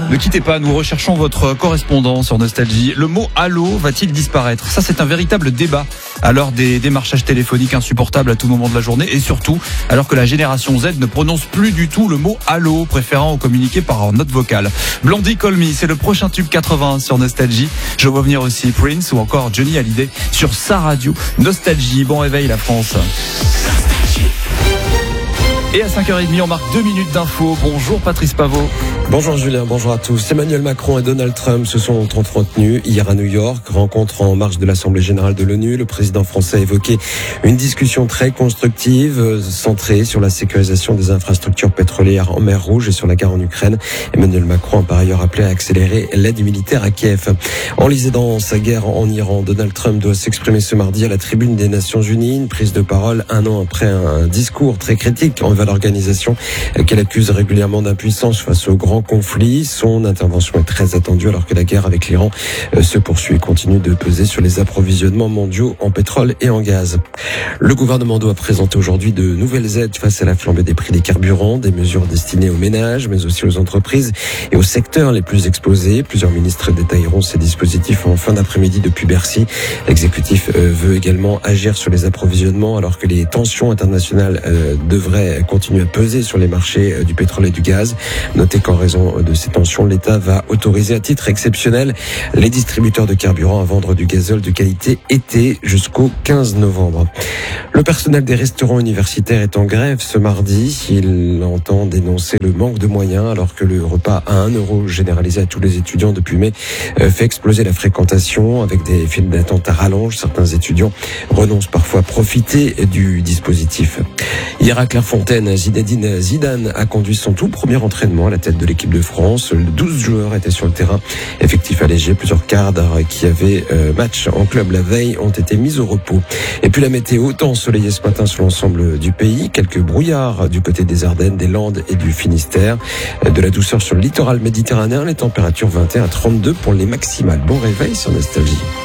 Ne quittez pas, nous recherchons votre correspondant sur Nostalgie. Le mot allô va-t-il disparaître ? Ça, c'est un véritable débat à l'heure des démarchages téléphoniques insupportables à tout moment de la journée et surtout alors que la génération Z ne prononce plus du tout le mot allô, préférant communiquer par note vocale. Blondie Call Me, c'est le prochain tube 80 sur Nostalgie. Je vois venir aussi Prince ou encore Johnny Hallyday sur sa radio Nostalgie. Bon réveil la France. Et à 5h30, on marque 2 minutes d'infos. Bonjour Patrice Pavot. Bonjour Julien, bonjour à tous. Emmanuel Macron et Donald Trump se sont entretenus hier à New York. Rencontre en marge de l'Assemblée Générale de l'ONU. Le président français a évoqué une discussion très constructive, centrée sur la sécurisation des infrastructures pétrolières en mer Rouge et sur la guerre en Ukraine. Emmanuel Macron a par ailleurs appelé à accélérer l'aide militaire à Kiev. Enlisé dans sa guerre en Iran, Donald Trump doit s'exprimer ce mardi à la tribune des Nations Unies. Une prise de parole un an après un discours très critique envers l'organisation qu'elle accuse régulièrement d'impuissance face au grand conflit. Son intervention est très attendue alors que la guerre avec l'Iran se poursuit et continue de peser sur les approvisionnements mondiaux en pétrole et en gaz. Le gouvernement doit présenter aujourd'hui de nouvelles aides face à la flambée des prix des carburants, des mesures destinées aux ménages mais aussi aux entreprises et aux secteurs les plus exposés. Plusieurs ministres détailleront ces dispositifs en fin d'après-midi depuis Bercy. L'exécutif veut également agir sur les approvisionnements alors que les tensions internationales devraient continuer à peser sur les marchés du pétrole et du gaz. Notez qu'en raison de ces tensions, l'État va autoriser à titre exceptionnel les distributeurs de carburant à vendre du gazole de qualité été jusqu'au 15 novembre. Le personnel des restaurants universitaires est en grève ce mardi. Il entend dénoncer le manque de moyens alors que le repas à 1 euro généralisé à tous les étudiants depuis mai fait exploser la fréquentation avec des files d'attente à rallonge. Certains étudiants renoncent parfois à profiter du dispositif. Hier à Clairefontaine, Zinedine Zidane a conduit son tout premier entraînement à la tête de l'équipe de France. 12 joueurs étaient sur le terrain, effectif allégé. Plusieurs cadres qui avaient match en club la veille ont été mis au repos. Et puis la météo, temps ensoleillé ce matin sur l'ensemble du pays. Quelques brouillards du côté des Ardennes, des Landes et du Finistère. De la douceur sur le littoral méditerranéen, les températures 21 à 32 pour les maximales. Bon réveil sur Nostalgie.